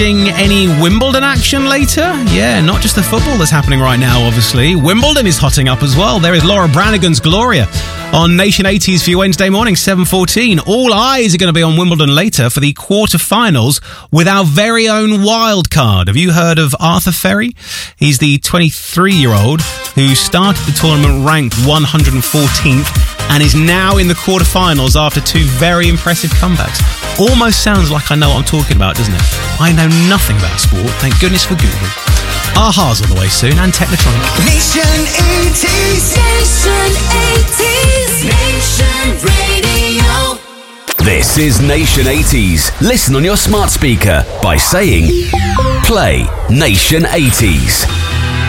Any Wimbledon action later? Yeah, not just the football that's happening right now, obviously. Wimbledon is hotting up as well. There is Laura Branigan's Gloria on Nation 80s for your Wednesday morning, 7:14. All eyes are going to be on Wimbledon later for the quarterfinals with our very own wild card. Have you heard of Arthur Ferry? He's the 23-year-old who started the tournament ranked 114th and is now in the quarterfinals after two very impressive comebacks. Almost sounds like I know what I'm talking about, doesn't it? I know nothing about sport, thank goodness for Google. Aha's on the way soon, and Technotronic. Nation 80s. Nation 80s. Nation Radio. This is Nation 80s. Listen on your smart speaker by saying, play Nation 80s.